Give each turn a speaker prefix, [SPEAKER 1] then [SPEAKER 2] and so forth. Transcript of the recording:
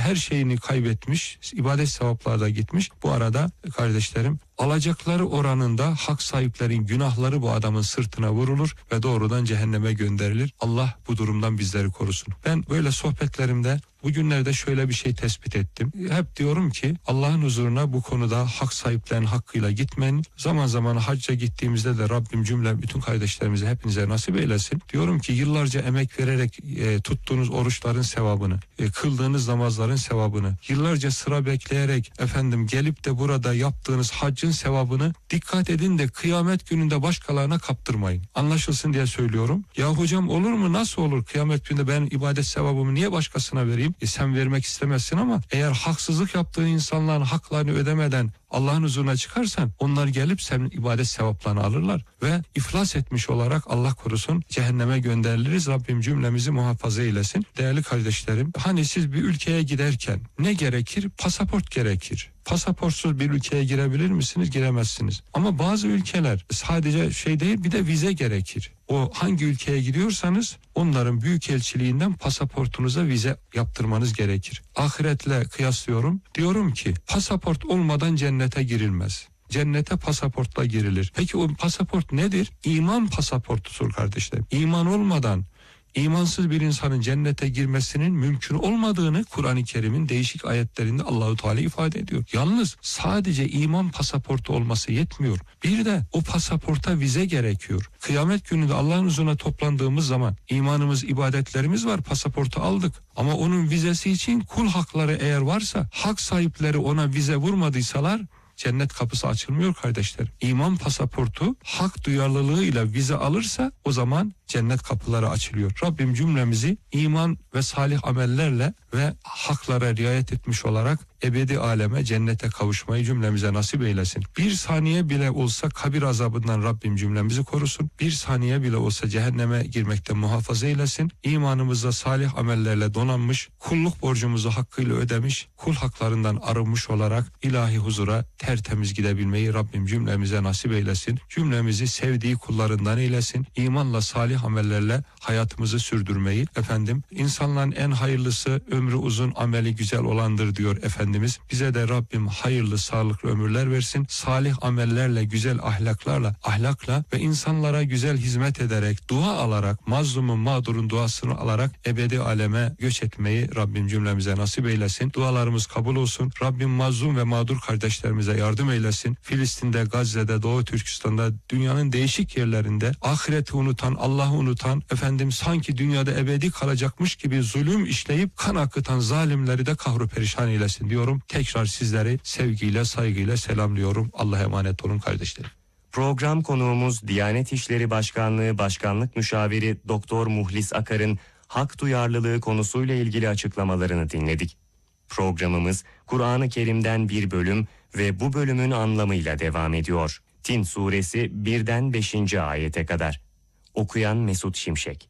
[SPEAKER 1] her şeyini kaybetmiş, ibadet sevapları da gitmiş. Bu arada kardeşlerim, alacakları oranında hak sahiplerin günahları bu adamın sırtına vurulur ve doğrudan cehenneme gönderilir. Allah bu durumdan bizleri korusun. Ben böyle sohbetlerimde bugünlerde şöyle bir şey tespit ettim. Hep diyorum ki Allah'ın huzuruna bu konuda hak sahiplerinin hakkıyla gitmeyin. Zaman zaman hacca gittiğimizde de Rabbim cümle bütün kardeşlerimize hepinize nasip eylesin. Diyorum ki yıllarca emek vererek tuttuğunuz oruçların sevabını, kıldığınız namazların sevabını, yıllarca sıra bekleyerek gelip de burada yaptığınız haccın sevabını dikkat edin de kıyamet gününde başkalarına kaptırmayın. Anlaşılsın diye söylüyorum. Ya hocam olur mu? Nasıl olur? Kıyamet gününde ben ibadet sevabımı niye başkasına vereyim? Sen vermek istemezsin ama eğer haksızlık yaptığın insanların haklarını ödemeden Allah'ın huzuruna çıkarsan onlar gelip senin ibadet sevaplarını alırlar ve iflas etmiş olarak Allah korusun cehenneme gönderiliriz. Rabbim cümlemizi muhafaza eylesin. Değerli kardeşlerim, hani siz bir ülkeye giderken ne gerekir? Pasaport gerekir. Pasaportsuz bir ülkeye girebilir misiniz? Giremezsiniz. Ama bazı ülkeler sadece değil, bir de vize gerekir. O hangi ülkeye gidiyorsanız onların büyükelçiliğinden pasaportunuza vize yaptırmanız gerekir. Ahiretle kıyaslıyorum. Diyorum ki pasaport olmadan cennete girilmez. Cennete pasaportla girilir. Peki o pasaport nedir? İman pasaportudur kardeşlerim. İman olmadan İmansız bir insanın cennete girmesinin mümkün olmadığını Kur'an-ı Kerim'in değişik ayetlerinde Allahu Teala ifade ediyor. Yalnız sadece iman pasaportu olması yetmiyor. Bir de o pasaporta vize gerekiyor. Kıyamet gününde Allah'ın huzuruna toplandığımız zaman imanımız, ibadetlerimiz var, pasaportu aldık. Ama onun vizesi için kul hakları eğer varsa, hak sahipleri ona vize vurmadıysalar cennet kapısı açılmıyor kardeşlerim. İman pasaportu hak duyarlılığıyla vize alırsa o zaman cennet kapıları açılıyor. Rabbim cümlemizi iman ve salih amellerle ve haklara riayet etmiş olarak ebedi aleme, cennete kavuşmayı cümlemize nasip eylesin. Bir saniye bile olsa kabir azabından Rabbim cümlemizi korusun. Bir saniye bile olsa cehenneme girmekten muhafaza eylesin. İmanımızda salih amellerle donanmış, kulluk borcumuzu hakkıyla ödemiş, kul haklarından arınmış olarak ilahi huzura tertemiz gidebilmeyi Rabbim cümlemize nasip eylesin. Cümlemizi sevdiği kullarından eylesin. İmanla, salih amellerle hayatımızı sürdürmeyi, insanların en hayırlısı ömrü uzun, ameli güzel olandır diyor Efendimiz. Bize de Rabbim hayırlı, sağlıklı ömürler versin. Salih amellerle, güzel ahlakla ve insanlara güzel hizmet ederek, dua alarak, mazlumun, mağdurun duasını alarak ebedi aleme göç etmeyi Rabbim cümlemize nasip eylesin. Dualarımız kabul olsun. Rabbim mazlum ve mağdur kardeşlerimize yardım eylesin. Filistin'de, Gazze'de, Doğu Türkistan'da, dünyanın değişik yerlerinde ahireti unutan, Allah'ı unutan, sanki dünyada ebedi kalacakmış gibi zulüm işleyip kan akıtan zalimleri de kahru perişan eylesin diyorum. Tekrar sizleri sevgiyle, saygıyla selamlıyorum. Allah'a emanet olun kardeşlerim.
[SPEAKER 2] Program konuğumuz Diyanet İşleri Başkanlığı Başkanlık Müşaviri Doktor Muhlis Akar'ın hak duyarlılığı konusuyla ilgili açıklamalarını dinledik. Programımız Kur'an-ı Kerim'den bir bölüm ve bu bölümün anlamıyla devam ediyor. Tin suresi 1'den 5. ayete kadar. Okuyan Mesut Şimşek.